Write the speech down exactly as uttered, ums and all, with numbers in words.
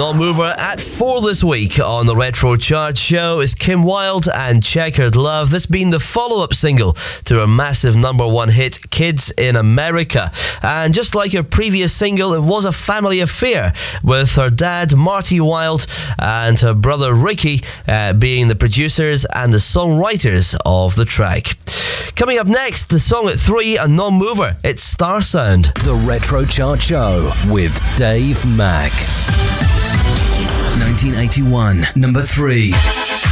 Non-mover at four this week on the Retro Chart Show is Kim Wilde and Checkered Love. This being the follow-up single to her massive number one hit, Kids in America. And just like her previous single, it was a family affair, with her dad, Marty Wilde, and her brother, Ricky, uh, being the producers and the songwriters of the track. Coming up next, the song at three, a non-mover. It's Star Sound. The Retro Chart Show with Dave Mack. nineteen eighty-one, number three.